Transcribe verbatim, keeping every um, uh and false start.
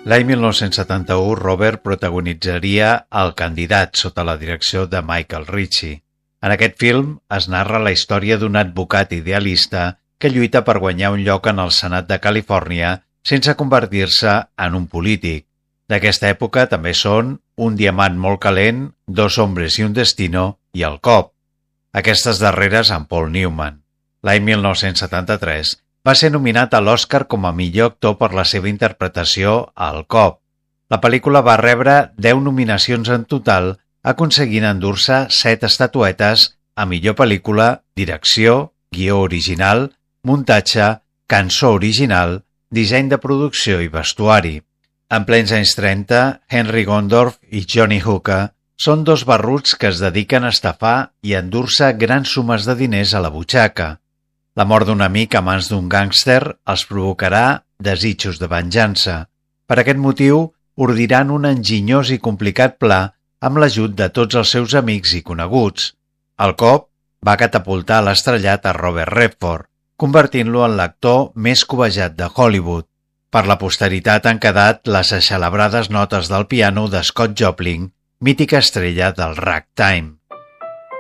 L'any mil nou-cents setanta-u, Robert protagonitzaria El candidat sota la direcció de Michael Ritchie. En aquest film es narra la història d'un advocat idealista que lluita per guanyar un lloc en el Senat de Califòrnia sense convertir-se en un polític. D'aquesta època també són Un diamant molt calent, Dos hombres i un destino i El cop. Aquestes darreres amb Paul Newman. L'any mil nou-cents setanta-tres va ser nominat a l'Oscar com a millor actor per la seva interpretació a El cop. La pel·lícula va rebre deu nominacions en total, aconseguint endur-se set estatuetes a millor pel·lícula, direcció, guió original, muntatge, cançó original, disseny de producció i vestuari. En plens anys trenta, Henry Gondorff i Johnny Hooker són dos barruts que es dediquen a estafar i a endur-se grans sumes de diners a la butxaca. La mort d'un amic a mans d'un gàngster els provocarà desitjos de venjança. Per aquest motiu, ordiran un enginyós i complicat pla amb l'ajut de tots els seus amics i coneguts. El cop va catapultar a l'estrellat a Robert Redford, convertint-lo en l'actor més cobejat de Hollywood. Per la posteritat han quedat les eixelebrades notes del piano de Scott Joplin, mítica estrella del ragtime.